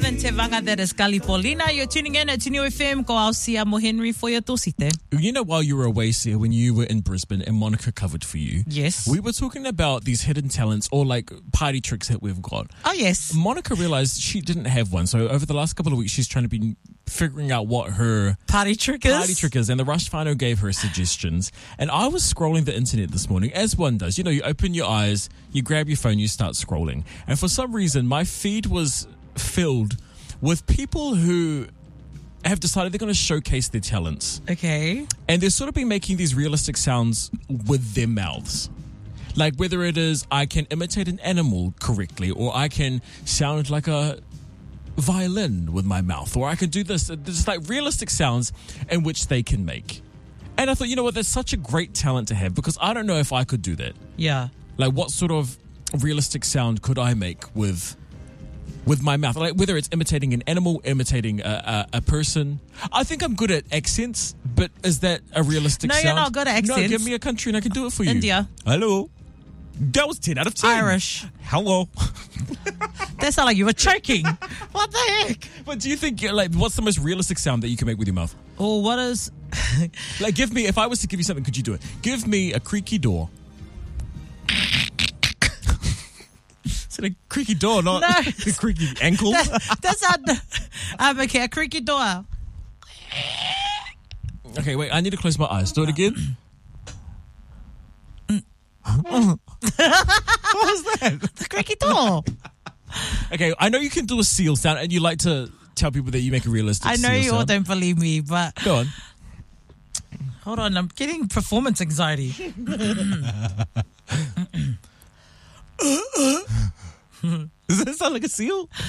in Te Vanga, that is Kali Paulina. You're tuning in at Tinu FM. Ko au sia mo Henry for your tosite. You know, while you were away, Sia, when you were in Brisbane and Monica covered for you, Yes. we were talking about these hidden talents or like party tricks that we've got. Oh, yes. Monica realized she didn't have one. So over the last couple of weeks, she's trying to be figuring out what her Party trick is. And the Rush Whānau gave her suggestions. And I was scrolling the internet this morning, as one does. You know, you open your eyes, you grab your phone, you start scrolling. And for some reason, my feed was filled with people who have decided they're going to showcase their talents. Okay. And they've sort of been making these realistic sounds with their mouths. Like whether it is I can imitate an animal correctly, or I can sound like a violin with my mouth, or I can do this. There's like realistic sounds in which they can make. And I thought, you know what, that's such a great talent to have, because I don't know if I could do that. Yeah. Like what sort of realistic sound could I make with my mouth? Like whether it's imitating an animal, imitating a person. I think I'm good at accents, but is that a realistic sound? No, you're not good at accents. No, give me a country and I can do it for you. India. Hello. That was 10 out of 10. Irish. Hello. That sounded like you were choking. What the heck? But do you think, like, what's the most realistic sound that you can make with your mouth? Oh, what is... Like, give me, if I was to give you something, could you do it? Give me a creaky door. Is it a creaky door, not a creaky ankle? That's not... okay, a creaky door. Okay, wait, I need to close my eyes. Do it again. What was that? The creaky door. Okay, I know you can do a seal sound, and you like to tell people that you make a realistic I know seal you all sound. don't believe me, but... Go on. Hold on, I'm getting performance anxiety. Does that sound like a seal?